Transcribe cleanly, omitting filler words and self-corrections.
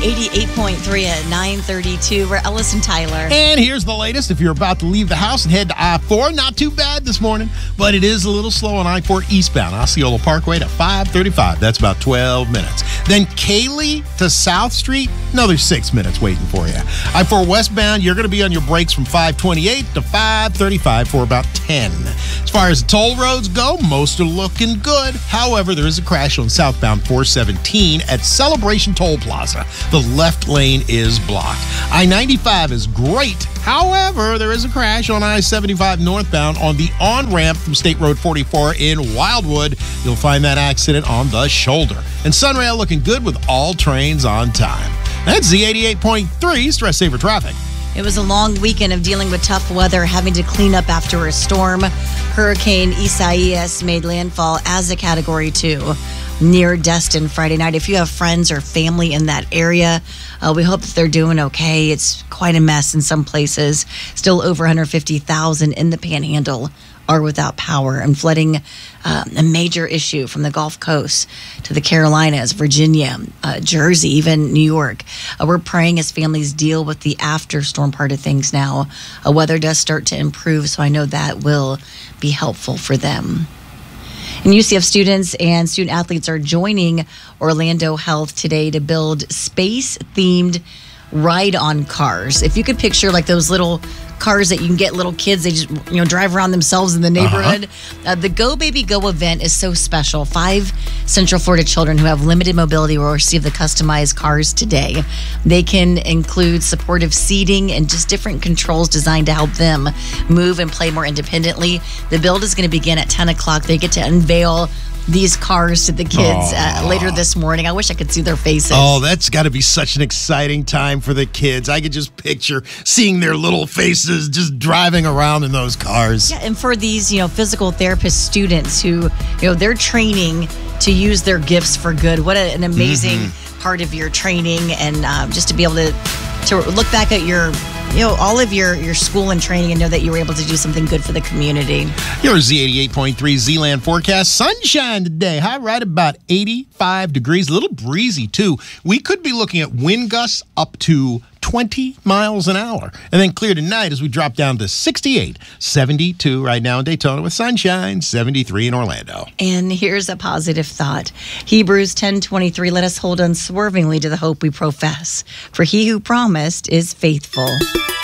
88.3 at 9:32. We're Ellis and Tyler. And here's the latest. If you're about to leave the house and head to I-4, not too bad this morning, but it is a little slow on I-4 eastbound. Osceola Parkway to 535. That's about 12 minutes. Then Cayley to South Street, another 6 minutes waiting for you. I-4 westbound, you're going to be on your brakes from 528 to 535 for about 10. As far as the toll roads go, most are looking good. However, there is a crash on southbound 417 at Celebration Toll Plaza. The left lane is blocked. I-95 is great. However, there is a crash on I-75 northbound on the on-ramp from State Road 44 in Wildwood. You'll find that accident on the shoulder. And Sunrail looking good with all trains on time. That's Z88.3 Stress Saver Traffic. It was a long weekend of dealing with tough weather, having to clean up after a storm. Hurricane Isaias made landfall as a Category 2 near Destin Friday night. If you have friends or family in that area, we hope that they're doing okay. It's quite a mess in some places. Still over 150,000 in the Panhandle are without power, and flooding a major issue from the Gulf Coast to the Carolinas, Virginia, Jersey, even New York. We're praying as families deal with the after storm part of things now. Weather does start to improve, so I know that will be helpful for them. And UCF students and student athletes are joining Orlando Health today to build space-themed ride-on cars. If you could picture like those little cars that you can get little kids, they just drive around themselves in the neighborhood. The Go Baby Go event is so special. 5 Central Florida children who have limited mobility will receive the customized cars today. They can include supportive seating and just different controls designed to help them move and play more independently. The build is going to begin at 10 o'clock. They get to unveil these cars to the kids later this morning. I wish I could see their faces. Oh, that's got to be such an exciting time for the kids. I could just picture seeing their little faces just driving around in those cars. Yeah, and for these, physical therapist students who, they're training to use their gifts for good. What an amazing part of your training, and just to be able to look back at your all of your school and training and know that you were able to do something good for the community. Your Z88.3 Z-Land forecast. Sunshine today. High right about 85 degrees. A little breezy, too. We could be looking at wind gusts up to 20 miles an hour. And then clear tonight as we drop down to 68, 72 right now in Daytona with sunshine, 73 in Orlando. And here's a positive thought. Hebrews 10:23, let us hold unswervingly to the hope we profess. For he who promised is faithful.